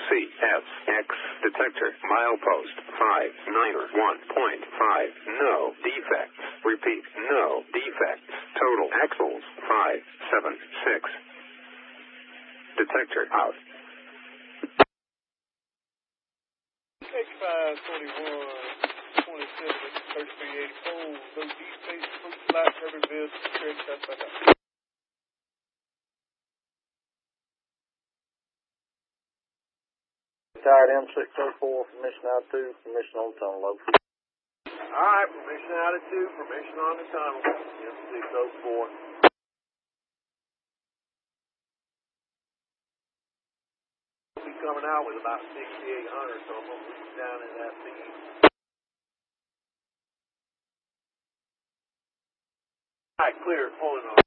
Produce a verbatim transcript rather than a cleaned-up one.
C S X detector milepost five nine one point five. No defects. Repeat, no defects. Total axles five seven six. Detector out. X five twenty-one twenty-seven thirty-three eighty-four. No D-space, fruit flat, urban bills, church, that's like that. Tired M six oh four, permission out of two, permission on the tunnel load. Alright, permission out of two, permission on the tunnel. M six oh four. We'll be coming out with about sixty-eight hundred, so I'm going to reach down in that thingy. Alright, clear, pulling on.